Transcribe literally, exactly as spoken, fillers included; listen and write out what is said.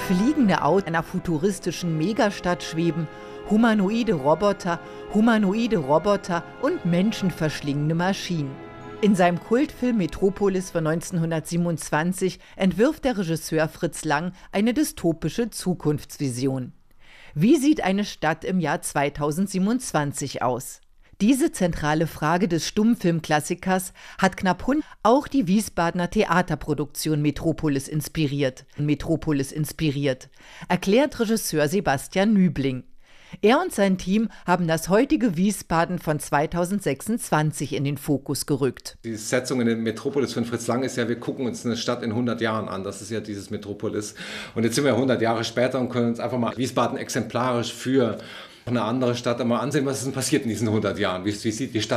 Fliegende Autos in einer futuristischen Megastadt schweben, humanoide Roboter, humanoide Roboter und menschenverschlingende Maschinen. In seinem Kultfilm Metropolis von neunzehnhundertsiebenundzwanzig entwirft der Regisseur Fritz Lang eine dystopische Zukunftsvision. Wie sieht eine Stadt im Jahr zweitausendsiebenundzwanzig aus? Diese zentrale Frage des Stummfilmklassikers hat knapp hundert auch die Wiesbadener Theaterproduktion Metropolis inspiriert, Metropolis inspiriert, erklärt Regisseur Sebastian Nübling. Er und sein Team haben das heutige Wiesbaden von zweitausendsechsundzwanzig in den Fokus gerückt. Die Setzung in den Metropolis von Fritz Lang ist ja, wir gucken uns eine Stadt in hundert Jahren an. Das ist ja dieses Metropolis. Und jetzt sind wir hundert Jahre später und können uns einfach mal Wiesbaden exemplarisch für eine andere Stadt einmal ansehen, was ist denn passiert in diesen hundert Jahren. Wie, wie sieht die Stadt